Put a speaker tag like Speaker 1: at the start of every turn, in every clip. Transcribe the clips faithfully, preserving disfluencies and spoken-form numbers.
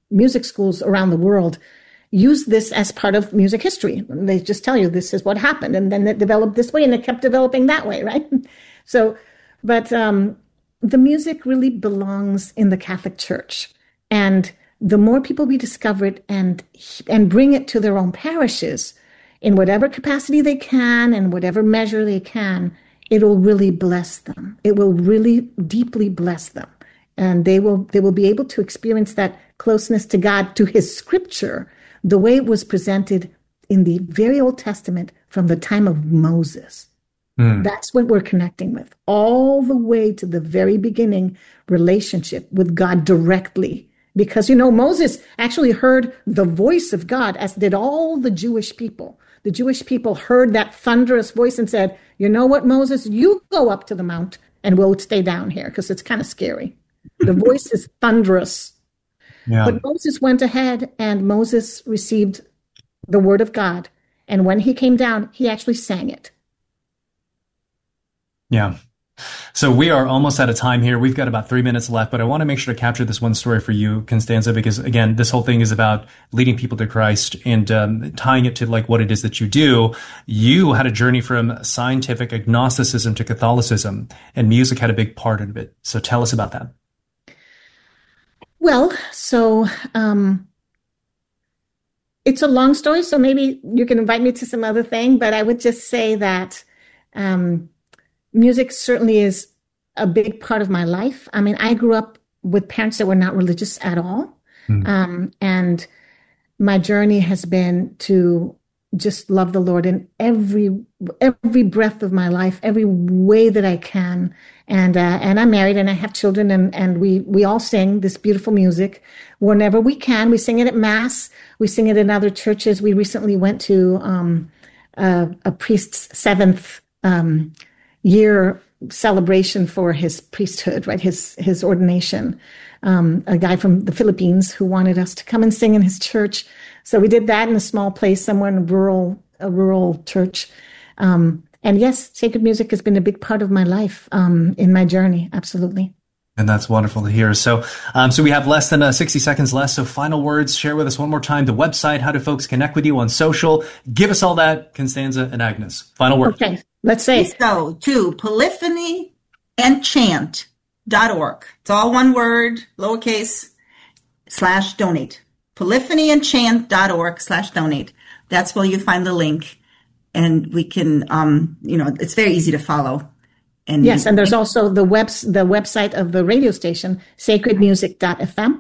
Speaker 1: music schools around the world use this as part of music history. They just tell you this is what happened, and then it developed this way, and it kept developing that way, right? So, but um, the music really belongs in the Catholic Church, and the more people we discover it and and bring it to their own parishes in whatever capacity they can and whatever measure they can, it will really bless them. It will really deeply bless them, and they will they will be able to experience that closeness to God, to His Scripture, the way it was presented in the very Old Testament from the time of Moses. Mm. That's what we're connecting with, all the way to the very beginning relationship with God directly. Because, you know, Moses actually heard the voice of God, as did all the Jewish people. The Jewish people heard that thunderous voice and said, you know what, Moses, you go up to the mount and we'll stay down here because it's kind of scary. The voice is thunderous. Yeah. But Moses went ahead and Moses received the word of God. And when he came down, he actually sang it.
Speaker 2: Yeah. So we are almost out of time here. We've got about three minutes left, but I want to make sure to capture this one story for you, Constanza, because again, this whole thing is about leading people to Christ and um, tying it to like what it is that you do. You had a journey from scientific agnosticism to Catholicism, and music had a big part in it. So tell us about that.
Speaker 1: Well, so um, it's a long story, so maybe you can invite me to some other thing, but I would just say that um, music certainly is a big part of my life. I mean, I grew up with parents that were not religious at all, mm. um, and my journey has been to just love the Lord in every every breath of my life, every way that I can. And uh, and I'm married and I have children, and, and we, we all sing this beautiful music whenever we can. We sing it at Mass. We sing it in other churches. We recently went to um, a, a priest's seventh um, year celebration for his priesthood, right? His his ordination. Um, a guy from the Philippines who wanted us to come and sing in his church. So we did that in a small place somewhere in a rural a rural church. Um, And yes, sacred music has been a big part of my life um, in my journey. Absolutely.
Speaker 2: And that's wonderful to hear. So um, so we have less than uh, sixty seconds left. So final words, share with us one more time the website. How do folks connect with you on social? Give us all that, Constanza and Agnes. Final words.
Speaker 1: Okay, let's say.
Speaker 3: Please go to polyphony and chant dot org. It's all one word, lowercase, slash donate. polyphony and chant dot org slash donate. That's where you find the link. And we can, um, you know, it's very easy to follow. And
Speaker 1: yes, and there's also the webs the website of the radio station, sacred music dot f m.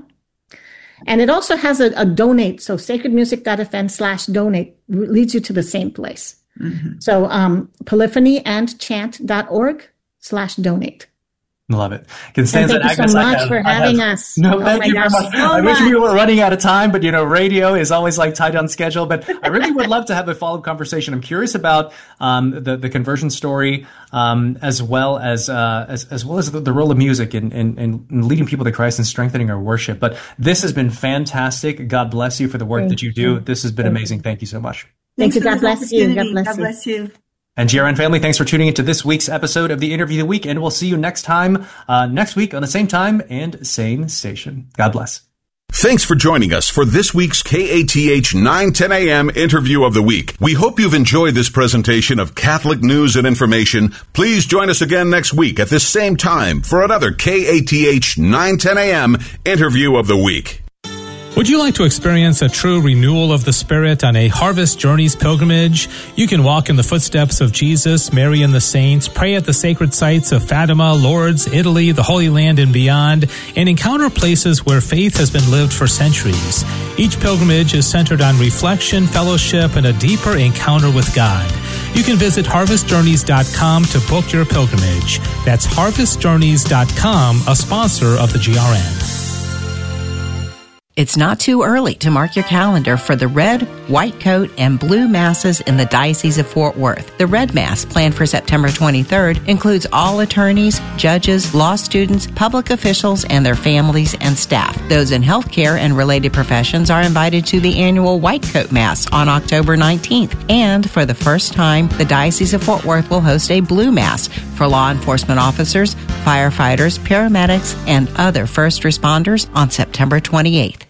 Speaker 1: And it also has a, a donate. So sacred music dot f m slash donate leads you to the same place. Mm-hmm. So um, polyphony and chant dot org slash donate.
Speaker 2: Love it. Constanza,
Speaker 1: and thank you
Speaker 2: Agnes,
Speaker 1: so much
Speaker 2: have,
Speaker 1: for having us.
Speaker 2: No,
Speaker 1: oh
Speaker 2: thank you
Speaker 1: gosh.
Speaker 2: very much.
Speaker 3: So
Speaker 2: I
Speaker 3: much.
Speaker 2: wish we were running out of time, but you know, radio is always like tight on schedule. But I really would love to have a follow-up conversation. I'm curious about um, the the conversion story, um, as well as uh, as as well as the, the role of music in, in in leading people to Christ and strengthening our worship. But this has been fantastic. God bless you for the work
Speaker 1: thank
Speaker 2: that you do.
Speaker 1: you.
Speaker 2: This has been
Speaker 1: thank
Speaker 2: amazing.
Speaker 1: You.
Speaker 2: Thank you so much.
Speaker 1: Thank you. God bless you. God bless
Speaker 3: God
Speaker 1: you.
Speaker 3: bless you.
Speaker 2: And G R N family, thanks for tuning into this week's episode of the Interview of the Week, and we'll see you next time, uh, next week on the same time and same station. God bless.
Speaker 4: Thanks for joining us for this week's K A T H nine ten a.m. Interview of the Week. We hope you've enjoyed this presentation of Catholic news and information. Please join us again next week at this same time for another K A T H nine ten a.m. Interview of the Week.
Speaker 5: Would you like to experience a true renewal of the Spirit on a Harvest Journeys pilgrimage? You can walk in the footsteps of Jesus, Mary, and the saints, pray at the sacred sites of Fatima, Lourdes, Italy, the Holy Land, and beyond, and encounter places where faith has been lived for centuries. Each pilgrimage is centered on reflection, fellowship, and a deeper encounter with God. You can visit harvest journeys dot com to book your pilgrimage. That's harvest journeys dot com, a sponsor of the G R N.
Speaker 6: It's not too early to mark your calendar for the red, white coat, and blue masses in the Diocese of Fort Worth. The red mass, planned for September twenty-third, includes all attorneys, judges, law students, public officials, and their families and staff. Those in healthcare and related professions are invited to the annual white coat mass on October nineteenth. And for the first time, the Diocese of Fort Worth will host a blue mass for law enforcement officers, firefighters, paramedics, and other first responders on September twenty-eighth.